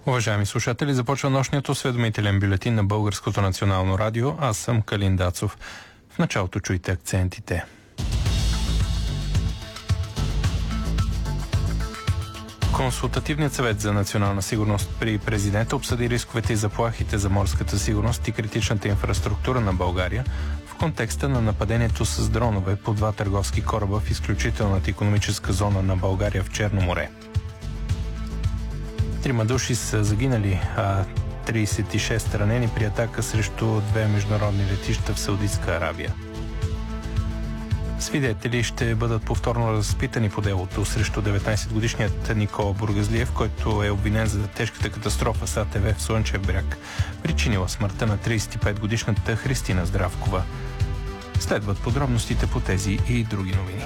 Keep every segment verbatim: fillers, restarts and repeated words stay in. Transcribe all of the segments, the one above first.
Уважаеми слушатели, започва нощният осведомителен бюлетин на Българското национално радио. Аз съм Калин Дацов. В началото чуйте акцентите. Консултативният съвет за национална сигурност при президента обсъди рисковете и заплахите за морската сигурност и критичната инфраструктура на България в контекста на нападението с дронове по два търговски кораба в изключителната икономическа зона на България в Черно море. Трима души са загинали, а тридесет и шест ранени при атака срещу две международни летища в Саудитска Арабия. Свидетели ще бъдат повторно разпитани по делото срещу деветнайсетгодишният Никола Бургазлиев, който е обвинен за тежката катастрофа с А Т В в Слънчев бряг, причинила смъртта на тридесет и петгодишната Христина Здравкова. Следват подробностите по тези и други новини.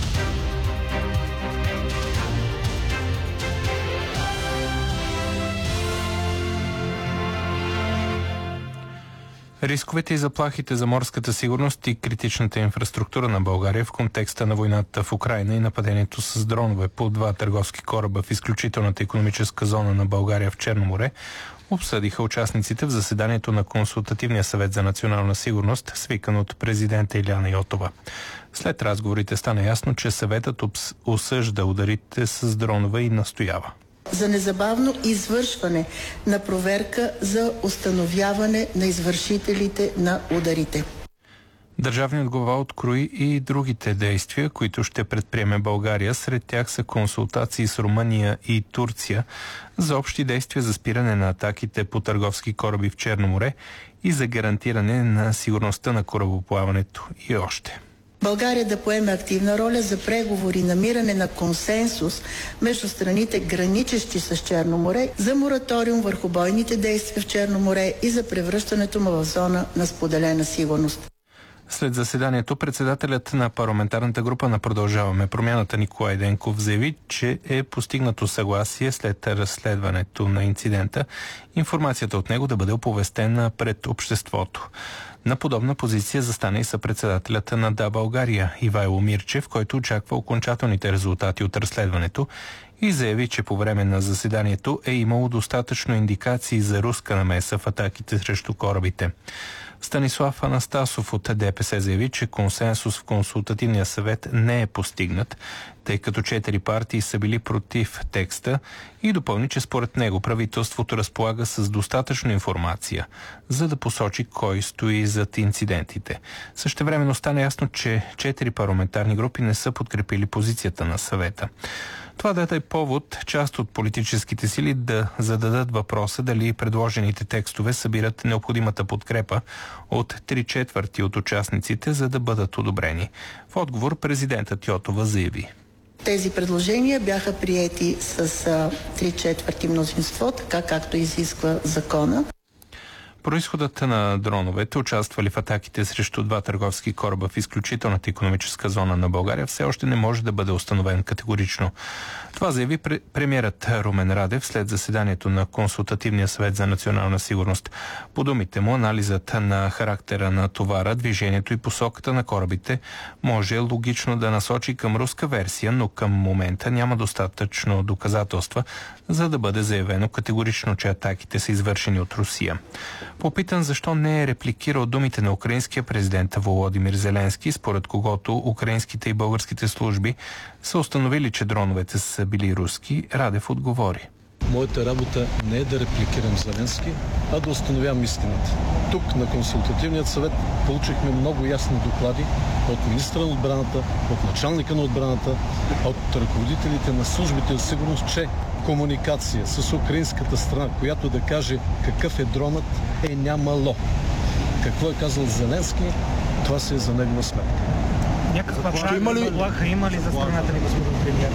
Рисковете и заплахите за морската сигурност и критичната инфраструктура на България в контекста на войната в Украйна и нападението с дронове по два търговски кораба в изключителната икономическа зона на България в Черно море обсъдиха участниците в заседанието на Консултативния съвет за национална сигурност, свикан от президента Илияна Йотова. След разговорите стана ясно, че съветът осъжда ударите с дронове и настоява за незабавно извършване на проверка за установяване на извършителите на ударите. Държавният глава открои и другите действия, които ще предприеме България. Сред тях са консултации с Румъния и Турция за общи действия за спиране на атаките по търговски кораби в Черно море и за гарантиране на сигурността на корабоплаването и още. България да поеме активна роля за преговори и намиране на консенсус между страните, граничещи с Черно море, за мораториум върху бойните действия в Черно море и за превръщането му в зона на споделена сигурност. След заседанието председателят на парламентарната група на Продължаваме промяната Николай Денков заяви, че е постигнато съгласие след разследването на инцидента информацията от него да бъде оповестена пред обществото. На подобна позиция застана и съпредседателят на Да, България Ивайло Мирчев, който очаква окончателните резултати от разследването и заяви, че по време на заседанието е имало достатъчно индикации за руска намеса в атаките срещу корабите. Станислав Анастасов от Д П С заяви, че консенсус в Консултативния съвет не е постигнат, тъй като четири партии са били против текста и допълни, че според него правителството разполага с достатъчно информация, за да посочи кой стои зад инцидентите. Същевременно стана ясно, че четири парламентарни групи не са подкрепили позицията на съвета. Това да е повод част от политическите сили да зададат въпроса дали предложените текстове събират необходимата подкрепа от три четвърти от участниците, за да бъдат одобрени. В отговор президентът Йотова заяви: тези предложения бяха приети с а, три четвърти мнозинство, така както изисква закона. Произходът на дроновете, участвали в атаките срещу два търговски кораба в изключителната икономическа зона на България, все още не може да бъде установен категорично. Това заяви премиерът Румен Радев след заседанието на Консултативния съвет за национална сигурност. По думите му, анализът на характера на товара, движението и посоката на корабите може логично да насочи към руска версия, но към момента няма достатъчно доказателства, за да бъде заявено категорично, че атаките са извършени от Русия. Попитан защо не е репликирал думите на украинския президент Володимир Зеленски, според когото украинските и българските служби са установили, че дроновете са били руски, Радев отговори: моята работа не е да репликирам Зеленски, а да установявам истината. Тук на Консултативният съвет получихме много ясни доклади от министра на отбраната, от началника на отбраната, от ръководителите на службите за сигурност, че комуникация с украинската страна, която да каже какъв е дронът, е нямало. Какво е казал Зеленски, това се е за негова сметка. Някаква заплаха има ли за страната ни, господин премиер?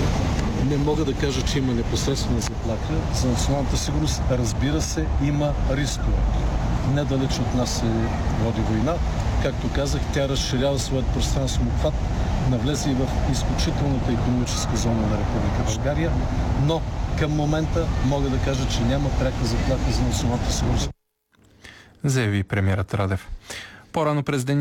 Не мога да кажа, че има непосредствена заплаха. За националната сигурност, разбира се, има рискове. Недалеч от нас се води война. Както казах, тя разширява своят пространствен обхват, навлезе и в изключителната икономическа зона на Република България, но към момента мога да кажа, че няма пряка заплаха за националната сигурност. Заяви премиерът Радев. По-рано през деня